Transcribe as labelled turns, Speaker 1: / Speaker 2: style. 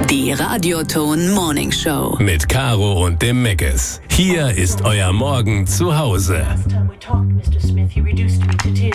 Speaker 1: Die Radioton Morning Show.
Speaker 2: Mit Caro und dem Meckes. Hier ist euer Morgen zu Hause.